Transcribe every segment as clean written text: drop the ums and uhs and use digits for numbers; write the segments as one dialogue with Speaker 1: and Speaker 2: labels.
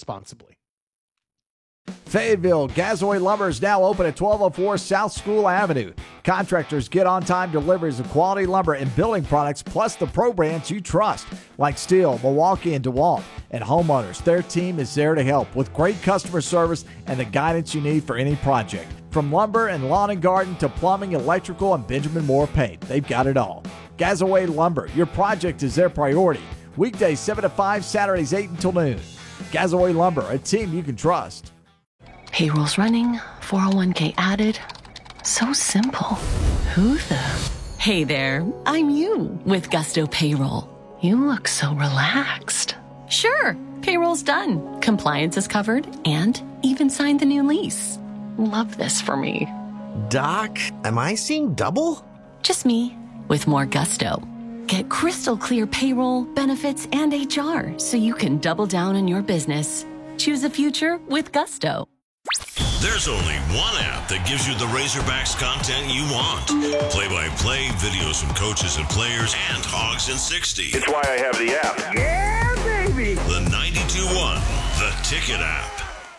Speaker 1: responsibly.
Speaker 2: Fayetteville, Gazoy Lumber is now open at 1204 South School Avenue. Contractors get on-time deliveries of quality lumber and building products, plus the pro brands you trust, like Steel, Milwaukee, and DeWalt. And homeowners, their team is there to help with great customer service and the guidance you need for any project. From lumber and lawn and garden to plumbing, electrical, and Benjamin Moore paint, they've got it all. Gazoy Lumber, your project is their priority. Weekdays 7 to 5, Saturdays 8 until noon. Gazoy Lumber, a team you can trust.
Speaker 3: Payroll's running, 401k added. So simple. Who the? Hey there, I'm you with Gusto Payroll. You look so relaxed. Sure, payroll's done. Compliance is covered and even signed the new lease. Love this for me.
Speaker 4: Doc, am I seeing double?
Speaker 3: Just me with more gusto. Get crystal clear payroll, benefits, and HR so you can double down on your business. Choose a future with Gusto.
Speaker 5: There's only one app that gives you the Razorbacks content you want. Play-by-play, videos from coaches and players, and Hogs in 60.
Speaker 6: It's why I have the app.
Speaker 5: Yeah, baby! The 92.1 The Ticket app.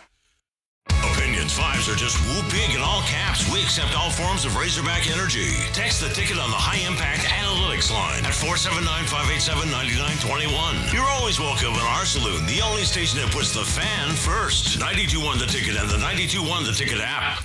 Speaker 5: Opinions 5s are just whoop big in all caps. We accept all forms of Razorback energy. Text the ticket on the high impact analytics line at 479-587-9921. You're always welcome in our saloon, the only station that puts the fan first. 92.1 The Ticket and the 92.1 The Ticket app.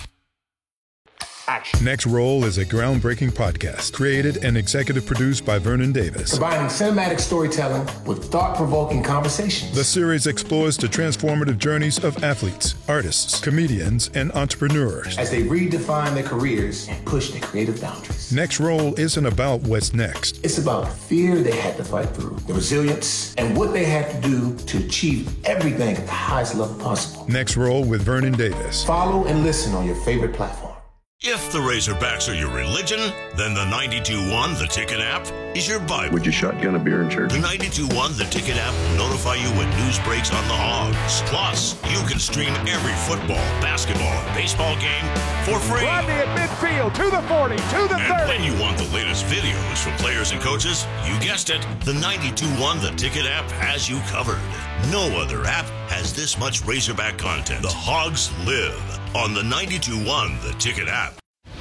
Speaker 6: Action.
Speaker 7: Next Roll is a groundbreaking podcast created and executive produced by Vernon Davis.
Speaker 8: Combining cinematic storytelling with thought-provoking conversations.
Speaker 7: The series explores the transformative journeys of athletes, artists, comedians, and entrepreneurs
Speaker 8: as they redefine their careers and push their creative boundaries.
Speaker 7: Next Roll isn't about what's next.
Speaker 8: It's about the fear they had to fight through, the resilience, and what they had to do to achieve everything at the highest level possible.
Speaker 7: Next Roll with Vernon Davis.
Speaker 8: Follow and listen on your favorite platform.
Speaker 5: If the Razorbacks are your religion, then the 92.1 The Ticket app is your Bible.
Speaker 6: Would you shotgun a beer in church?
Speaker 5: The 92.1 The Ticket app will notify you when news breaks on the Hogs. Plus, you can stream every football, basketball, and baseball game for free.
Speaker 1: Rodney at midfield, to the 40, to the 30.
Speaker 5: And when you want the latest videos from players and coaches, you guessed it, the 92.1 The Ticket app has you covered. No other app has this much Razorback content. The Hogs live on the 92.1 The Ticket app.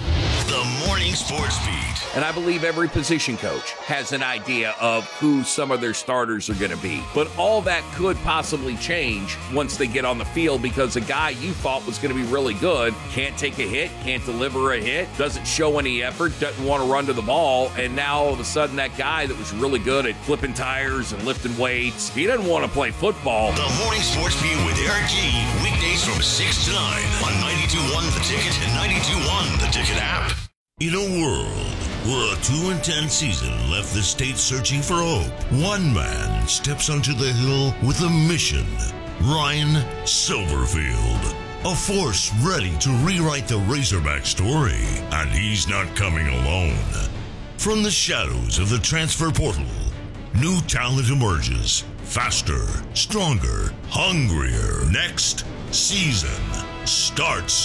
Speaker 5: The Morning Sports Beat.
Speaker 9: And I believe every position coach has an idea of who some of their starters are going to be. But all that could possibly change once they get on the field, because a guy you thought was going to be really good can't take a hit, can't deliver a hit, doesn't show any effort, doesn't want to run to the ball, and now all of a sudden that guy that was really good at flipping tires and lifting weights, he doesn't want to play football.
Speaker 5: The Morning Sports Beat with Eric G. Weekdays from 6 to 9 on 92.1 The Ticket and 92.1 The Ticket app. In a world where a 2-10 season left the state searching for hope, one man steps onto the hill with a mission. Ryan Silverfield, a force ready to rewrite the Razorback story, and he's not coming alone. From the shadows of the transfer portal, new talent emerges, faster, stronger, hungrier. Next season starts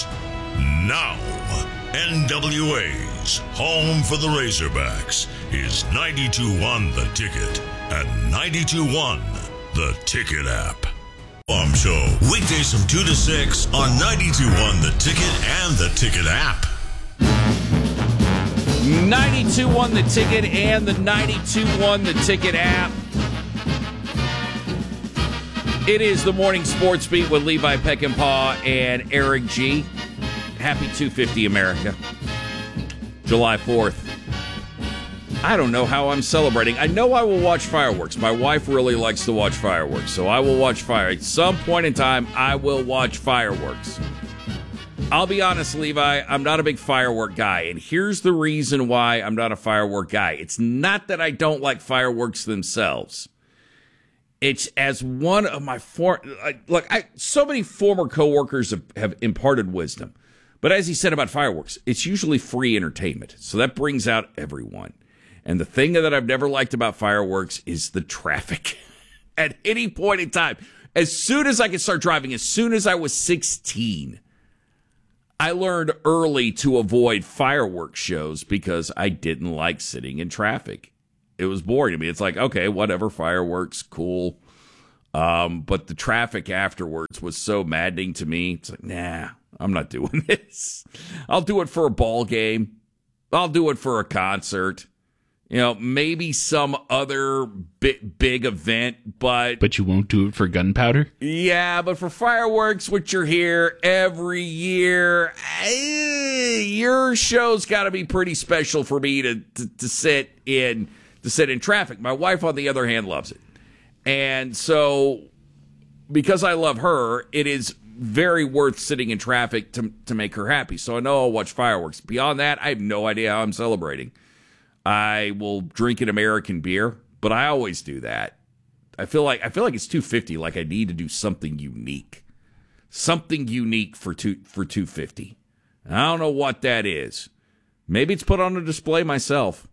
Speaker 5: now. NWA's home for the Razorbacks is 92.1 The Ticket and 92.1 The Ticket app. Show weekdays from 2 to 6 on 92.1 The Ticket and The Ticket app.
Speaker 9: 92.1 The Ticket and the 92.1 The Ticket app. It is the Morning Sports Beat with Levi Peckinpah and Eric G. Happy 250 America. July 4th. I don't know how I'm celebrating. I know I will watch fireworks. My wife really likes to watch fireworks, so I will watch fireworks. At some point in time, I will watch fireworks. I'll be honest, Levi, I'm not a big firework guy, and here's the reason why I'm not a firework guy. It's not that I don't like fireworks themselves. It's as one of my so many former coworkers have imparted wisdom. But as he said about fireworks, it's usually free entertainment. So that brings out everyone. And the thing that I've never liked about fireworks is the traffic. At any point in time, as soon as I could start driving, as soon as I was 16, I learned early to avoid fireworks shows because I didn't like sitting in traffic. It was boring to me. It's like, okay, whatever, fireworks, cool. But the traffic afterwards was so maddening to me. It's like, nah, I'm not doing this. I'll do it for a ball game. I'll do it for a concert. Maybe some other big event,
Speaker 10: But you won't do it for gunpowder?
Speaker 9: Yeah, but for fireworks, which are here every year, your show's got to be pretty special for me to sit in traffic. My wife, on the other hand, loves it. And so, because I love her, it is very worth sitting in traffic to make her happy. So I know I'll watch fireworks. Beyond that, I have no idea how I'm celebrating. I will drink an American beer, but I always do that. I feel like it's 250. Like I need to do something unique for 250. I don't know what that is. Maybe it's put on a display myself.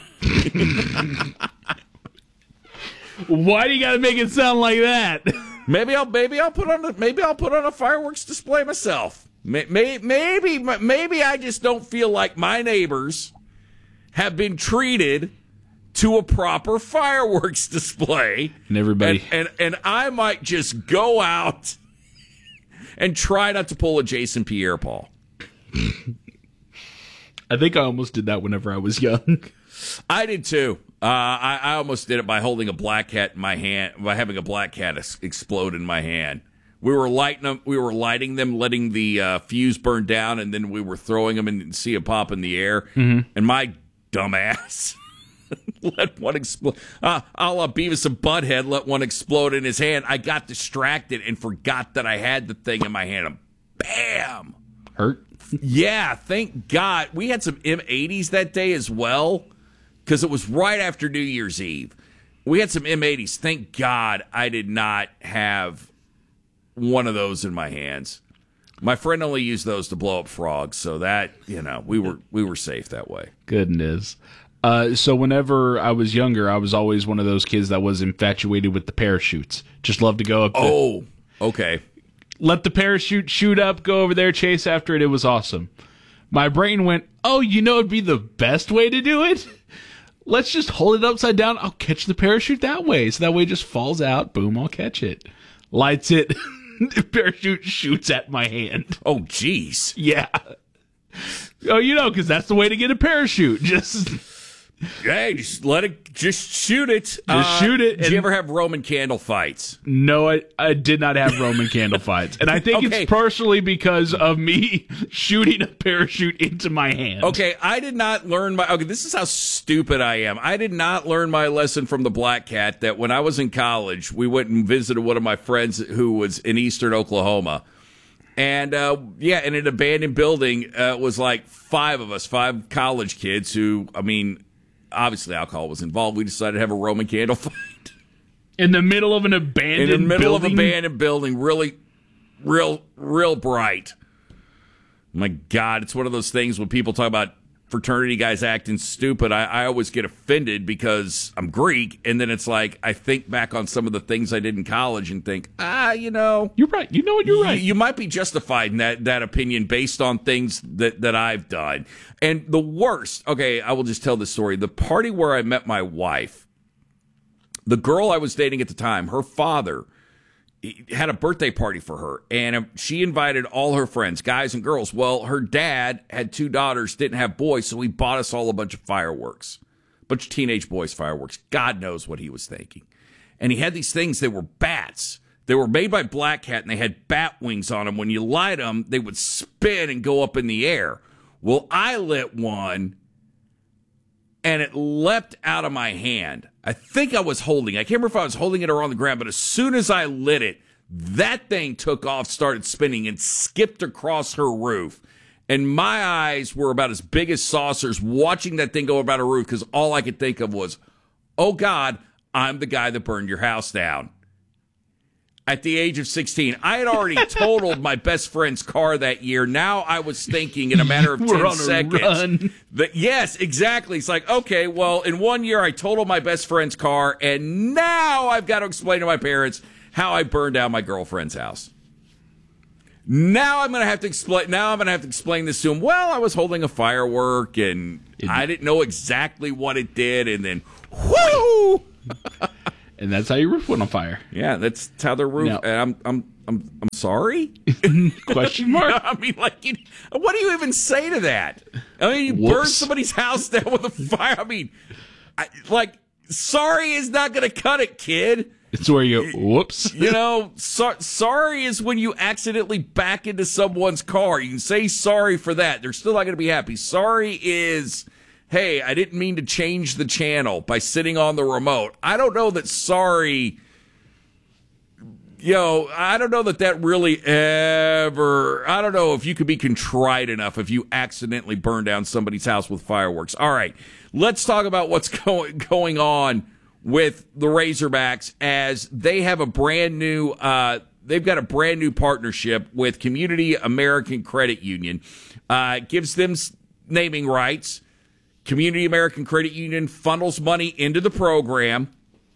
Speaker 10: Why do you got to make it sound like that?
Speaker 9: Maybe I'll put on a fireworks display myself. Maybe I just don't feel like my neighbors have been treated to a proper fireworks display.
Speaker 10: And everybody
Speaker 9: and I might just go out and try not to pull a Jason Pierre-Paul.
Speaker 10: I think I almost did that whenever I was young.
Speaker 9: I did too. I almost did it by holding a black cat in my hand, by having a black cat explode in my hand. We were lighting them, letting the fuse burn down, and then we were throwing them and see it pop in the air. Mm-hmm. And my dumbass let one explode. A la Beavis and Butthead, let one explode in his hand. I got distracted and forgot that I had the thing in my hand. And bam!
Speaker 10: Hurt?
Speaker 9: Yeah, thank God. We had some M80s that day as well, because it was right after New Year's Eve. We had some M80s. Thank God I did not have one of those in my hands. My friend only used those to blow up frogs, so that, we were safe that way.
Speaker 10: Goodness. So whenever I was younger, I was always one of those kids that was infatuated with the parachutes. Just loved to go up there.
Speaker 9: Oh, okay.
Speaker 10: Let the parachute shoot up, go over there, chase after it. It was awesome. My brain went, it'd be the best way to do it? Let's just hold it upside down. I'll catch the parachute that way. So that way it just falls out. Boom, I'll catch it. Lights it. The parachute shoots at my hand.
Speaker 9: Oh, jeez.
Speaker 10: Yeah. Because that's the way to get a parachute.
Speaker 9: Hey, just shoot it.
Speaker 10: Shoot it.
Speaker 9: Did you ever have Roman candle fights?
Speaker 10: No, I did not have Roman candle fights. And I think it's partially because of me shooting a parachute into my hand.
Speaker 9: Okay, I did not learn this is how stupid I am. I did not learn my lesson from the Black Cat that when I was in college, we went and visited one of my friends who was in eastern Oklahoma. And, in an abandoned building, it was like five college kids who, obviously alcohol was involved. We decided to have a Roman candle fight.
Speaker 10: In the middle of an abandoned building?
Speaker 9: In the middle of an abandoned building, really, real bright. My God, it's one of those things when people talk about fraternity guys acting stupid, I always get offended because I'm Greek, and then it's like I think back on some of the things I did in college and think,
Speaker 10: You're right. You're right.
Speaker 9: You might be justified in that opinion based on things that I've done. And the worst, I will just tell this story. The party where I met my wife, the girl I was dating at the time, her father had a birthday party for her, and she invited all her friends, guys and girls. Well, her dad had two daughters, didn't have boys, so he bought us all a bunch of fireworks, a bunch of teenage boys fireworks. God knows what he was thinking. And he had these things, they were bats. They were made by Black Cat, and they had bat wings on them. When you light them, they would spin and go up in the air. Well, I lit one, and it leapt out of my hand. I think I was holding it. I can't remember if I was holding it or on the ground, but as soon as I lit it, that thing took off, started spinning, and skipped across her roof. And my eyes were about as big as saucers watching that thing go about her roof because all I could think of was, oh, God, I'm the guy that burned your house down. At the age of 16, I had already totaled my best friend's car that year. Now I was thinking in a matter of 10 seconds. Yes, exactly. It's like, okay, well, in 1 year I totaled my best friend's car, and now I've got to explain to my parents how I burned down my girlfriend's house. Now I'm going to have to explain this to them. Well, I was holding a firework, and I didn't know exactly what it did, and then, whoo!
Speaker 10: And that's how your roof went on fire.
Speaker 9: Yeah, that's how the roof.
Speaker 10: No.
Speaker 9: I'm sorry.
Speaker 10: Question mark.
Speaker 9: I mean, like, what do you even say to that? I mean, you burn somebody's house down with a fire. I mean, sorry is not going to cut it, kid.
Speaker 10: It's where you whoops.
Speaker 9: Sorry is when you accidentally back into someone's car. You can say sorry for that. They're still not going to be happy. Sorry is, hey, I didn't mean to change the channel by sitting on the remote. I don't know that sorry, I don't know that really ever, I don't know if you could be contrite enough if you accidentally burn down somebody's house with fireworks. All right, let's talk about what's going on with the Razorbacks as they have a brand new, they've got a brand new partnership with Community American Credit Union. Gives them naming rights. Community American Credit Union funnels money into the program.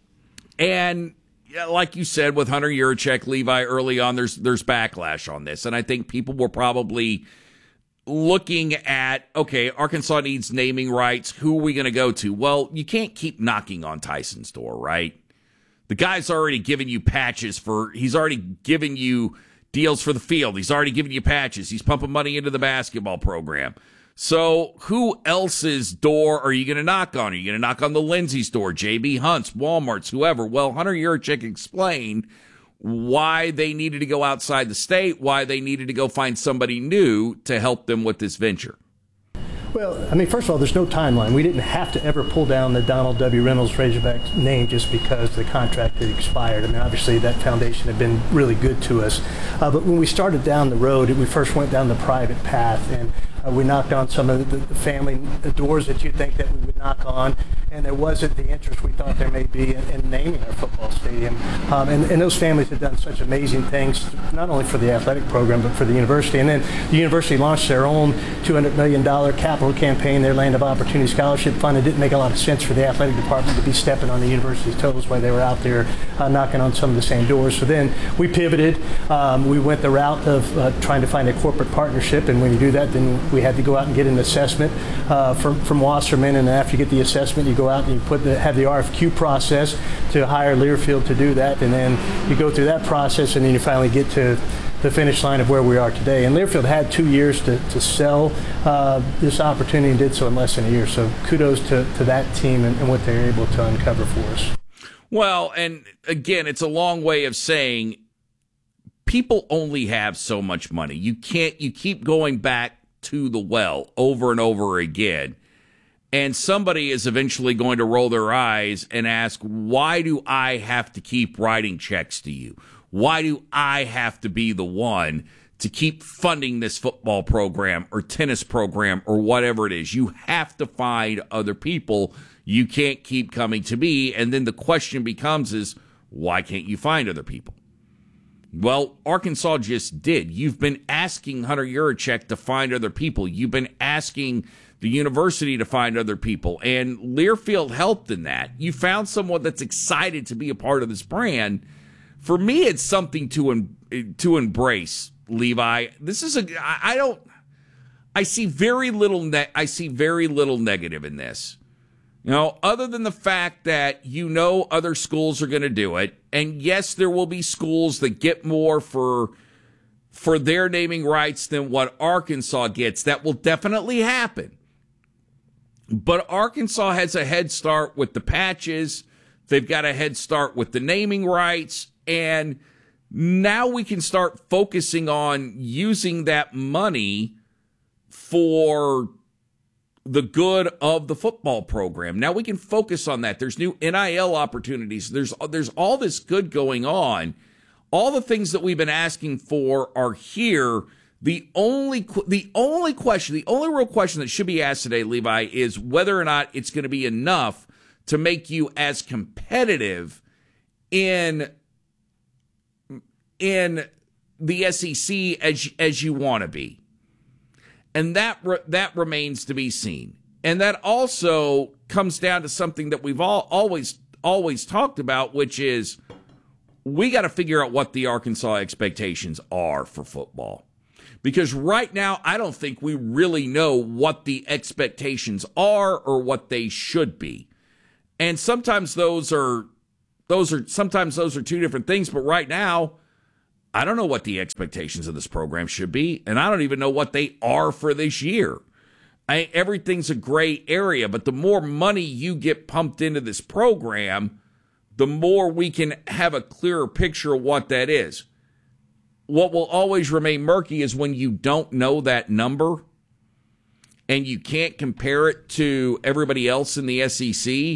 Speaker 9: And like you said, with Hunter Yurachek, Levi, early on, there's backlash on this. And I think people were probably looking at, okay, Arkansas needs naming rights. Who are we going to go to? Well, you can't keep knocking on Tyson's door, right? The guy's already given you patches he's already given you deals for the field. He's already given you patches. He's pumping money into the basketball program. So who else's door are you going to knock on? Are you going to knock on the Lindsay's door, J.B. Hunt's, Walmart's, whoever? Well, Hunter Yurachek explained why they needed to go outside the state, why they needed to go find somebody new to help them with this venture.
Speaker 11: Well, I mean, first of all, there's no timeline. We didn't have to ever pull down the Donald W. Reynolds Razorback name just because the contract had expired. I mean, obviously that foundation had been really good to us. But when we started down the road, we first went down the private path, and we knocked on some of the family doors that you'd think that we would knock on, and there wasn't the interest we thought there may be in naming our football stadium. And those families have done such amazing things, not only for the athletic program, but for the university. And then the university launched their own $200 million capital campaign, their Land of Opportunity Scholarship Fund. It didn't make a lot of sense for the athletic department to be stepping on the university's toes while they were out there knocking on some of the same doors. So then we pivoted. We went the route of trying to find a corporate partnership, and when you do that, then we had to go out and get an assessment from Wasserman, and after you get the assessment, you go out and you have the RFQ process to hire Learfield to do that, and then you go through that process, and then you finally get to the finish line of where we are today. And Learfield had 2 years to sell this opportunity and did so in less than a year. So kudos to that team and what they're able to uncover for us.
Speaker 9: Well, and again, it's a long way of saying people only have so much money. You keep going back to the well over and over again. And somebody is eventually going to roll their eyes and ask, why do I have to keep writing checks to you? Why do I have to be the one to keep funding this football program or tennis program or whatever it is? You have to find other people. You can't keep coming to me. And then the question becomes is, why can't you find other people? Well, Arkansas just did. You've been asking Hunter Yurachek to find other people. You've been asking the university to find other people, and Learfield helped in that. You found someone that's excited to be a part of this brand. For me, it's something to embrace, Levi. This is I see very little negative in this. Other than the fact that other schools are going to do it, and yes, there will be schools that get more for their naming rights than what Arkansas gets. That will definitely happen. But Arkansas has a head start with the patches. They've got a head start with the naming rights, and now we can start focusing on using that money for the good of the football program. Now we can focus on that. There's new NIL opportunities. There's all this good going on. All the things that we've been asking for are here. The only real question that should be asked today, Levi, is whether or not it's going to be enough to make you as competitive in the SEC as you want to be. And that remains to be seen. And that also comes down to something that we've always talked about, which is we got to figure out what the Arkansas expectations are for football. Because right now, I don't think we really know what the expectations are or what they should be. And sometimes those are Sometimes those are two different things, but right now, I don't know what the expectations of this program should be, and I don't even know what they are for this year. Everything's a gray area, but the more money you get pumped into this program, the more we can have a clearer picture of what that is. What will always remain murky is when you don't know that number and you can't compare it to everybody else in the SEC.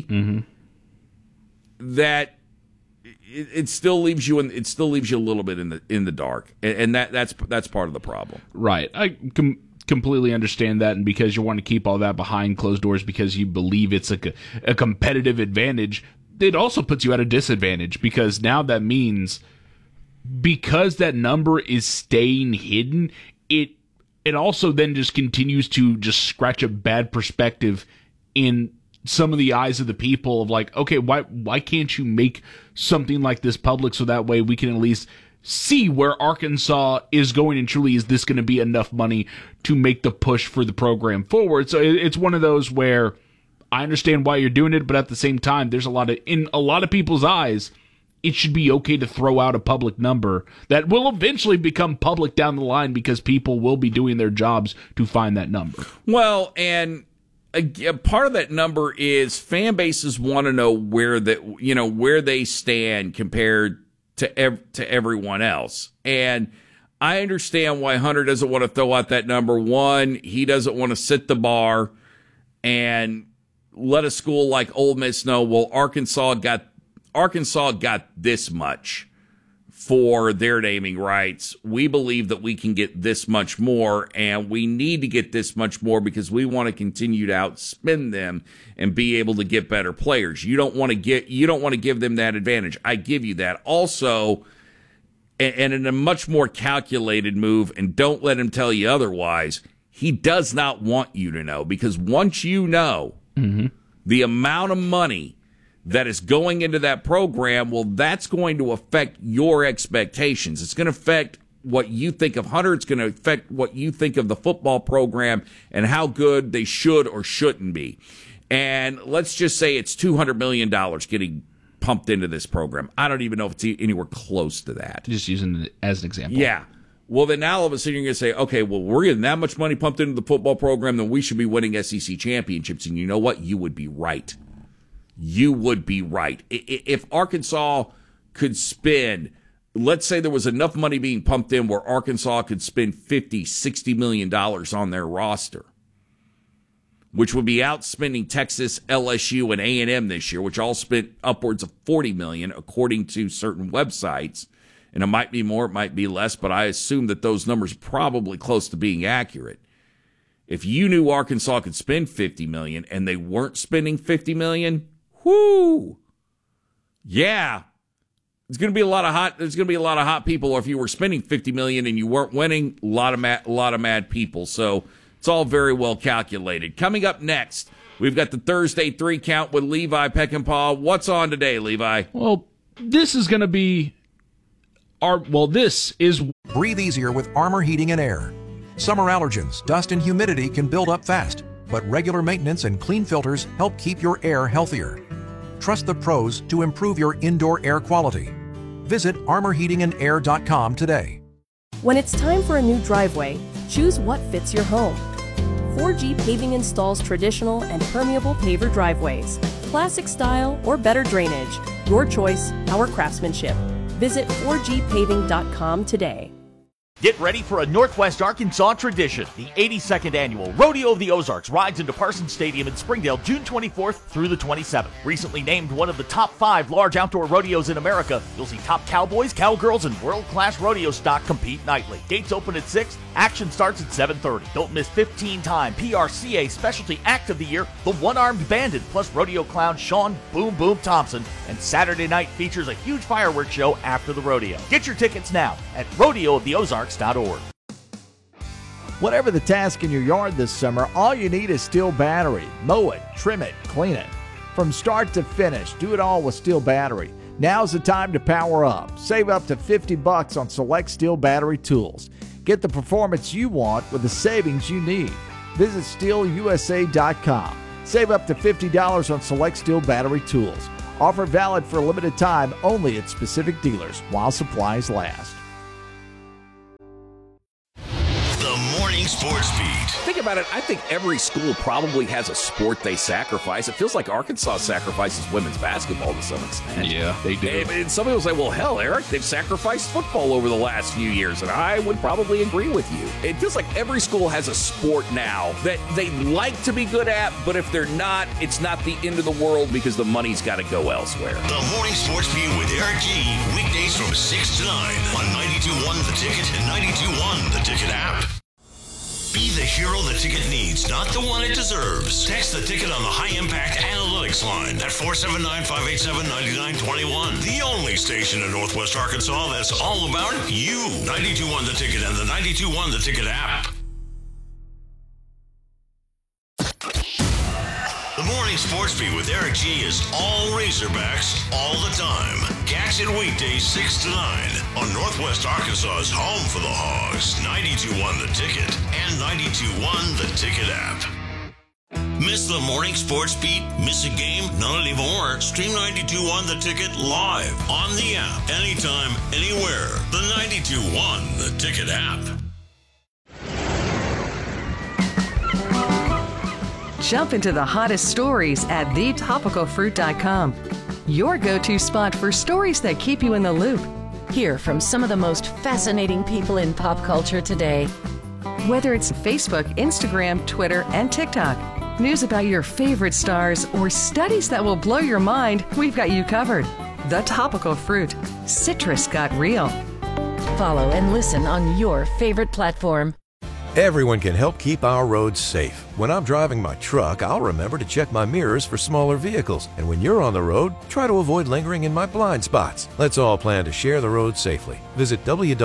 Speaker 9: That it still leaves you a little bit in the dark, and that's part of the problem.
Speaker 10: Right. I completely understand that, and because you want to keep all that behind closed doors because you believe it's a competitive advantage, it also puts you at a disadvantage, because now that means because that number is staying hidden, it also then just continues to just scratch a bad perspective in some of the eyes of the people of like, okay, why can't you make something like this public so that way we can at least see where Arkansas is going, and truly is this going to be enough money to make the push for the program forward? So it's one of those where I understand why you're doing it, but at the same time, in a lot of people's eyes, it should be okay to throw out a public number that will eventually become public down the line because people will be doing their jobs to find that number.
Speaker 9: Well, and a part of that number is fan bases want to know where they stand compared to everyone else. And I understand why Hunter doesn't want to throw out that number. One, he doesn't want to sit the bar and let a school like Ole Miss know, well, Arkansas got this much for their naming rights. We believe that we can get this much more, and we need to get this much more because we want to continue to outspend them and be able to get better players. You don't want to give them that advantage. I give you that. Also, and in a much more calculated move, and don't let him tell you otherwise, he does not want you to know, because once you know the amount of money that is going into that program, well, that's going to affect your expectations. It's going to affect what you think of Hunter. It's going to affect what you think of the football program and how good they should or shouldn't be. And let's just say it's $200 million getting pumped into this program. I don't even know if it's anywhere close to that.
Speaker 10: Just using it as an example.
Speaker 9: Yeah. Well, then now all of a sudden you're going to say, okay, well, we're getting that much money pumped into the football program, then we should be winning SEC championships. And you know what? You would be right. You would be right. If Arkansas could spend, let's say there was enough money being pumped in where Arkansas could spend $50, $60 million on their roster, which would be outspending Texas, LSU, and A&M this year, which all spent upwards of $40 million, according to certain websites. And it might be more, it might be less, but I assume that those numbers are probably close to being accurate. If you knew Arkansas could spend $50 million and they weren't spending $50 million, whoo! Yeah, there's going to be a lot of hot people. Or if you were spending $50 million and you weren't winning, a lot of mad people. So it's all very well calculated. Coming up next, we've got the Thursday 3 Count with Levi Peckinpah. What's on today, Levi?
Speaker 10: Well, this is going to be this is
Speaker 12: Breathe easier with Armor Heating and Air. Summer allergens, dust, and humidity can build up fast, but regular maintenance and clean filters help keep your air healthier. Trust the pros to improve your indoor air quality. Visit armorheatingandair.com today.
Speaker 13: When it's time for a new driveway, choose what fits your home. 4G Paving installs traditional and permeable paver driveways, classic style or better drainage. Your choice, our craftsmanship. Visit 4gpaving.com today.
Speaker 14: Get ready for a Northwest Arkansas tradition. The 82nd annual Rodeo of the Ozarks rides into Parsons Stadium in Springdale June 24th through the 27th. Recently named one of the top 5 large outdoor rodeos in America, you'll see top cowboys, cowgirls, and world-class rodeo stock compete nightly. Gates open at 6, action starts at 7:30. Don't miss 15-time PRCA Specialty Act of the Year, the One-Armed Bandit, plus rodeo clown Sean Boom Boom Thompson, and Saturday night features a huge fireworks show after the rodeo. Get your tickets now at rodeooftheozarks.org.
Speaker 2: Whatever the task in your yard this summer, all you need is Steel Battery. Mow it, trim it, clean it. From start to finish, do it all with Steel Battery. Now's the time to power up. Save up to $50 on select Steel Battery tools. Get the performance you want with the savings you need. Visit SteelUSA.com. Save up to $50 on select Steel Battery tools. Offer valid for a limited time only at specific dealers while supplies last.
Speaker 5: The Morning Sports Beat.
Speaker 9: Think about it. I think every school probably has a sport they sacrifice. It feels like Arkansas sacrifices women's basketball to some extent.
Speaker 10: Yeah, they do.
Speaker 9: And some people say, well, hell, Eric, they've sacrificed football over the last few years. And I would probably agree with you. It feels like every school has a sport now that they like to be good at, but if they're not, it's not the end of the world because the money's got to go elsewhere.
Speaker 5: The Morning Sports Beat with Eric G. Weekdays from 6 to 9 on 92.1 The Ticket and 92.1 The Ticket app. Be the hero the ticket needs, not the one it deserves. Text the ticket on the High Impact Analytics line at 479-587-9921. The only station in Northwest Arkansas that's all about you. 92.1 The Ticket and the 92.1 The Ticket app. The Morning Sports Beat with Eric G. is all Razorbacks all the time. Catch it weekdays 6 to 9 on Northwest Arkansas's home for the Hogs. 92.1 The Ticket and 92.1 The Ticket app. Miss the Morning Sports Beat? Miss a game? Not anymore. Stream 92.1 The Ticket live on the app. Anytime, anywhere. The 92.1 The Ticket app.
Speaker 15: Jump into the hottest stories at thetopicalfruit.com. Your go-to spot for stories that keep you in the loop.
Speaker 16: Hear from some of the most fascinating people in pop culture today.
Speaker 15: Whether it's Facebook, Instagram, Twitter, and TikTok, news about your favorite stars, or studies that will blow your mind, we've got you covered. The Topical Fruit. Citrus got real.
Speaker 16: Follow and listen on your favorite platform.
Speaker 17: Everyone can help keep our roads safe. When I'm driving my truck, I'll remember to check my mirrors for smaller vehicles. And when you're on the road, try to avoid lingering in my blind spots. Let's all plan to share the road safely. Visit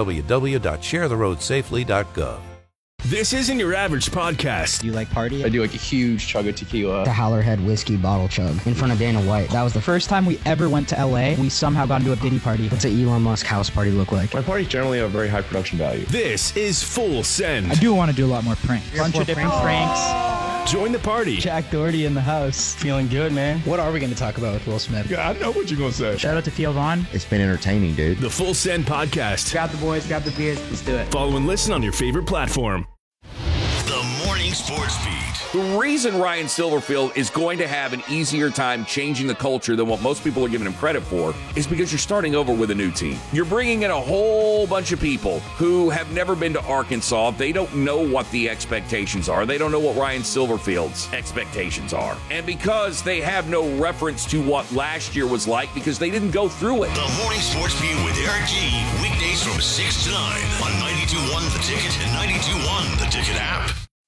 Speaker 17: www.sharetheroadsafely.gov.
Speaker 18: This isn't your average podcast.
Speaker 19: Do you like party?
Speaker 20: I do like a huge chug of tequila.
Speaker 19: The Howlerhead whiskey bottle chug in front of Dana White. That was the first time we ever went to LA. We somehow got into a Diddy party. What's an Elon Musk house party look like?
Speaker 6: My parties generally have very high production value.
Speaker 18: This is Full Send.
Speaker 19: I do want to do a lot more pranks. Bunch of different pranks.
Speaker 18: Join the party.
Speaker 19: Jack Doherty in the house. Feeling good, man. What are we going to talk about with Will Smith?
Speaker 6: Yeah, I know what you're going to say.
Speaker 19: Shout out to Theo Vaughn.
Speaker 20: It's been entertaining, dude.
Speaker 18: The Full Send podcast.
Speaker 19: Grab the boys, grab the beers. Let's do it.
Speaker 18: Follow and listen on your favorite platform.
Speaker 5: The Morning Sports Beat.
Speaker 9: The reason Ryan Silverfield is going to have an easier time changing the culture than what most people are giving him credit for is because you're starting over with a new team. You're bringing in a whole bunch of people who have never been to Arkansas. They don't know what the expectations are. They don't know what Ryan Silverfield's expectations are. And because they have no reference to what last year was like because they didn't go through it.
Speaker 5: The Morning Sports Beat with Eric G. Weekdays from 6 to 9 on 92.1 The Ticket and 92.1 The Ticket app.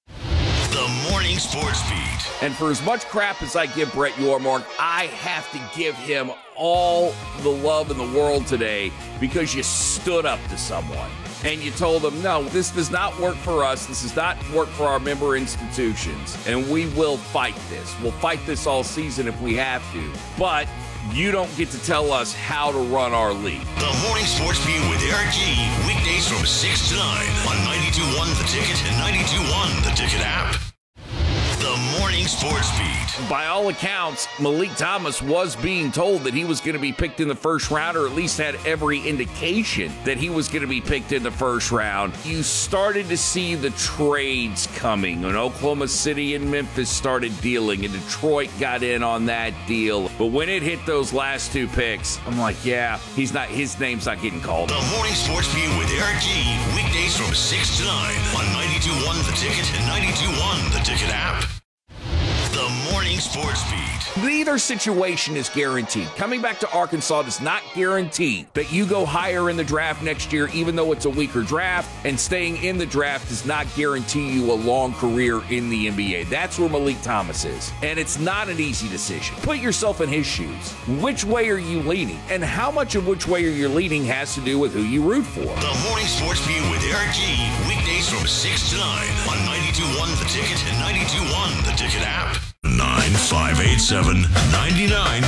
Speaker 5: The Morning Sports Beat.
Speaker 9: And for as much crap as I give Brett Yormark, I have to give him all the love in the world today because you stood up to someone and you told them, no, this does not work for us. This does not work for our member institutions. And we will fight this. We'll fight this all season if we have to. But you don't get to tell us how to run our league.
Speaker 5: The Morning Sports Beat with Eric G. Weekdays from 6 to 9 on 92.1 The Ticket and 92.1 The Ticket app. The Morning Sports Beat.
Speaker 9: By all accounts, Malik Thomas was being told that he was going to be picked in the first round, or at least had every indication that he was going to be picked in the first round. You started to see the trades coming when Oklahoma City and Memphis started dealing, and Detroit got in on that deal. But when it hit those last two picks, I'm like, yeah, his name's not getting called.
Speaker 5: The Morning Sports Beat with Eric G. Weekdays from 6 to 9 on 92.1 The Ticket and 92.1 The Ticket app. The Morning Sports Beat.
Speaker 9: Neither situation is guaranteed. Coming back to Arkansas does not guarantee that you go higher in the draft next year, even though it's a weaker draft, and staying in the draft does not guarantee you a long career in the NBA. That's where Malik Thomas is. And it's not an easy decision. Put yourself in his shoes. Which way are you leaning? And how much of which way you're leaning has to do with who you root for.
Speaker 5: The Morning Sports Beat with Eric G. Weekdays from 6 to 9 on 92.1 The Ticket and 92.1 The Ticket app. 9587-99.